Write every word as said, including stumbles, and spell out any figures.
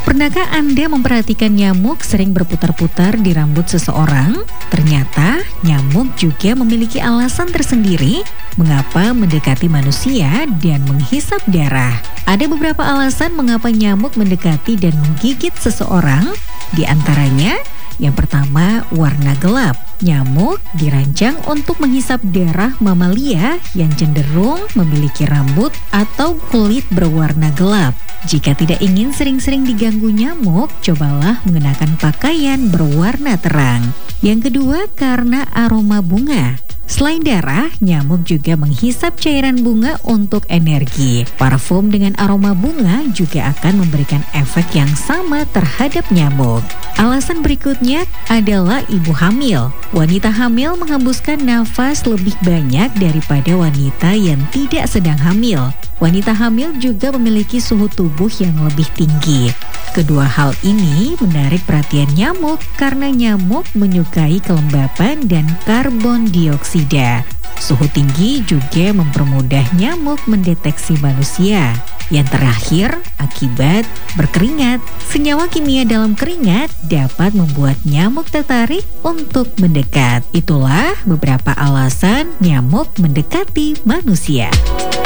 Pernahkah Anda memperhatikan nyamuk sering berputar-putar di rambut seseorang? Ternyata nyamuk juga memiliki alasan tersendiri mengapa mendekati manusia dan menghisap darah. Ada beberapa alasan mengapa nyamuk mendekati dan menggigit seseorang. Di antaranya, yang pertama, warna gelap. Nyamuk dirancang untuk menghisap darah mamalia yang cenderung memiliki rambut atau kulit berwarna gelap. Jika tidak ingin sering-sering diganggu nyamuk, cobalah mengenakan pakaian berwarna terang. Yang kedua, karena aroma bunga. Selain darah, nyamuk juga menghisap cairan bunga untuk energi. Parfum dengan aroma bunga juga akan memberikan efek yang sama terhadap nyamuk. Alasan berikutnya adalah ibu hamil. Wanita hamil menghembuskan nafas lebih banyak daripada wanita yang tidak sedang hamil. Wanita hamil juga memiliki suhu tubuh yang lebih tinggi. Kedua hal ini menarik perhatian nyamuk karena nyamuk menyukai kelembapan dan karbon dioksida. Suhu tinggi juga mempermudah nyamuk mendeteksi manusia. Yang terakhir, akibat berkeringat. Senyawa kimia dalam keringat dapat membuat nyamuk tertarik untuk mendekat. Itulah beberapa alasan nyamuk mendekati manusia.